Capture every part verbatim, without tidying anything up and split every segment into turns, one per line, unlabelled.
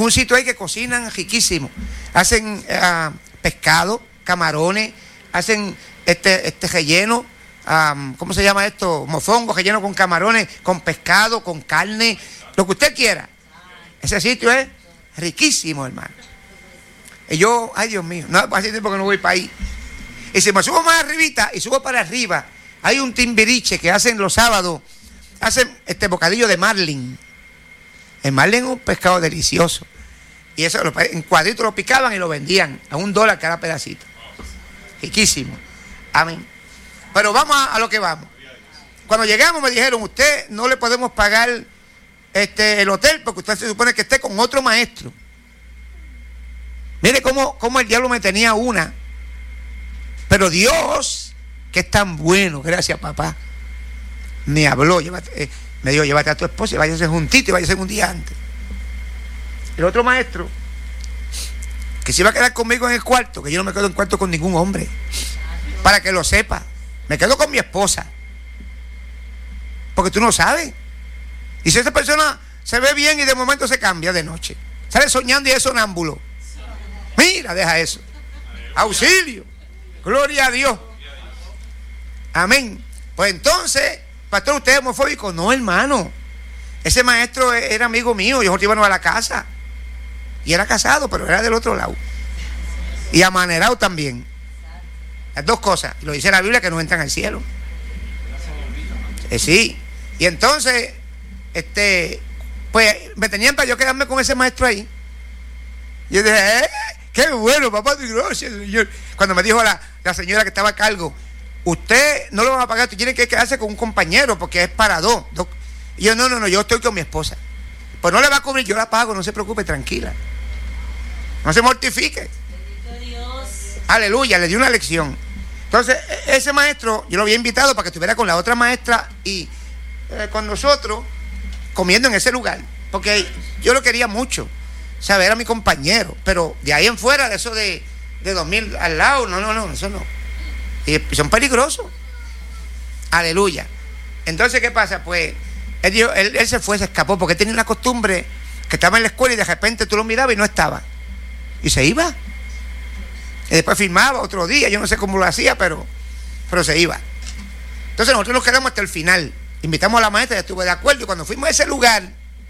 un sitio ahí que cocinan riquísimo. Hacen uh, pescado, camarones, hacen este, este relleno, um, ¿cómo se llama esto? Mofongo, relleno con camarones, con pescado, con carne, lo que usted quiera. Ese sitio es riquísimo, hermano. Y yo, ay Dios mío, no hace tiempo que no voy para ahí. Y si me subo más arribita y subo para arriba, hay un timbiriche que hacen los sábados, hacen este bocadillo de marlin. El marlin es un pescado delicioso. Y eso en cuadritos lo picaban y lo vendían a un dólar cada pedacito. Riquísimo. Amén. Pero vamos a, a lo que vamos. Cuando llegamos me dijeron, usted no le podemos pagar este, el hotel porque usted se supone que esté con otro maestro. Mire cómo, cómo el diablo me tenía una. Pero Dios, que es tan bueno, gracias papá, me habló, llévate, eh, me dijo, llévate a tu esposa y váyase juntito y váyase un día antes. El otro maestro, que se iba a quedar conmigo en el cuarto, que yo no me quedo en cuarto con ningún hombre, para que lo sepa, me quedo con mi esposa, porque tú no sabes. Y si esa persona se ve bien y de momento se cambia de noche, sale soñando y es sonámbulo, mira, deja eso. Auxilio, gloria a Dios. Amén. Pues entonces, pastor, ¿usted es homofóbico? No, hermano. Ese maestro era amigo mío. Nosotros íbamos a la casa. Y era casado, pero era del otro lado. Y amanerado también. Las dos cosas. Y lo dice la Biblia, que no entran al cielo. Eh, sí. Y entonces, este, pues me tenían para yo quedarme con ese maestro ahí. Y yo dije, ¡eh! ¡Qué bueno, papá! Gracias, señor. Cuando me dijo la, la señora que estaba a cargo, usted no lo va a pagar, tú tienes que quedarse con un compañero porque es para dos. dos. Y yo, no, no, no, yo estoy con mi esposa. Pues no le va a cubrir, yo la pago, no se preocupe, tranquila. No se mortifique. Dios. Aleluya, le di una lección. Entonces, ese maestro, yo lo había invitado para que estuviera con la otra maestra y eh, con nosotros, comiendo en ese lugar. Porque yo lo quería mucho. Saber a mi compañero, pero de ahí en fuera, de eso de, de dos mil al lado, no, no, no, eso no. Y son peligrosos. Aleluya. Entonces, ¿qué pasa? Pues él, dijo, él, él se fue, se escapó, porque tenía una costumbre que estaba en la escuela y de repente tú lo mirabas y no estaba. Y se iba. Y después firmaba otro día, yo no sé cómo lo hacía, pero, pero se iba. Entonces nosotros nos quedamos hasta el final. Invitamos a la maestra, ya estuve de acuerdo, y cuando fuimos a ese lugar,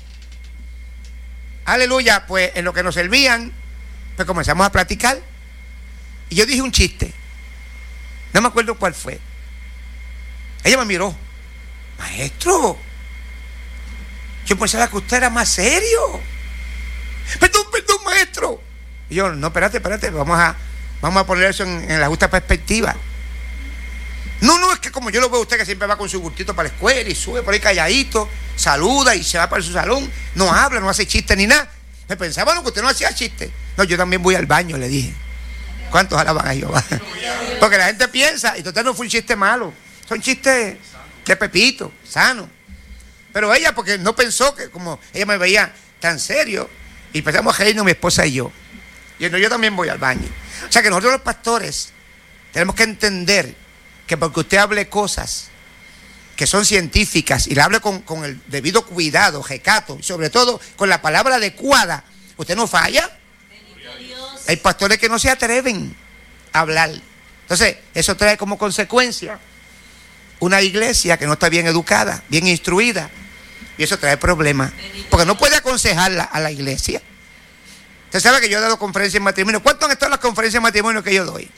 aleluya, pues en lo que nos servían, pues comenzamos a platicar. Y yo dije un chiste. No me acuerdo cuál fue. Ella me miró. Maestro, yo pensaba que usted era más serio. Perdón, perdón, maestro. Y yo, no, espérate, espérate, vamos a, vamos a poner eso en, en la justa perspectiva. No, no, es que como yo lo veo a usted que siempre va con su bultito para la escuela y sube por ahí calladito, saluda y se va para su salón, no habla, no hace chiste ni nada. Me pensaba, no, que usted no hacía chiste. No, yo también voy al baño, le dije. ¿Cuántos alaban a Jehová? Porque la gente piensa, y total no fue un chiste malo, son chistes de Pepito, sano. Pero ella, porque no pensó que como ella me veía tan serio, y empezamos a reírnos mi esposa y yo. Y yo, yo también voy al baño. O sea que nosotros los pastores tenemos que entender que porque usted hable cosas que son científicas y la hable con, con el debido cuidado, recato, y sobre todo con la palabra adecuada, usted no falla. Hay pastores que no se atreven a hablar. Entonces, eso trae como consecuencia una iglesia que no está bien educada, bien instruida, y eso trae problemas, porque no puede aconsejarla a la iglesia. Usted sabe que yo he dado conferencias en matrimonio. ¿Cuánto han estado las conferencias de matrimonio que yo doy?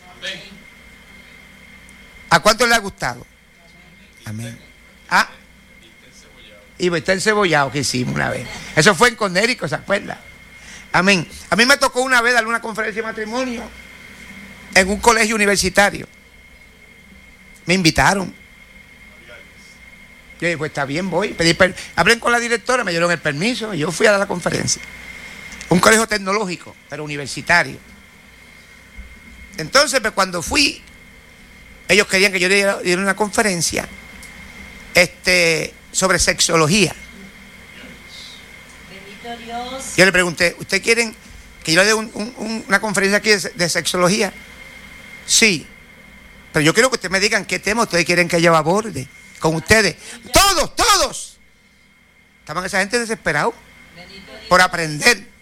¿A cuánto le ha gustado? Amén. Ah, y está encebollado que hicimos una vez. Eso fue en Conérico, ¿se acuerda? Amén. A mí me tocó una vez dar una conferencia de matrimonio en un colegio universitario. Me invitaron. Yo dije, pues está bien, voy. Pedí per... Hablé con la directora, me dieron el permiso y yo fui a dar la conferencia. Un colegio tecnológico, pero universitario. Entonces, pues cuando fui, ellos querían que yo diera, diera una conferencia este, sobre sexología. Bendito Dios. Yo le pregunté, ¿ustedes quieren que yo le dé un, un, una conferencia aquí de, de sexología? Sí. Pero yo quiero que ustedes me digan qué tema ustedes quieren que yo aborde con ustedes. Todos, todos. Estaban esa gente desesperados por aprender.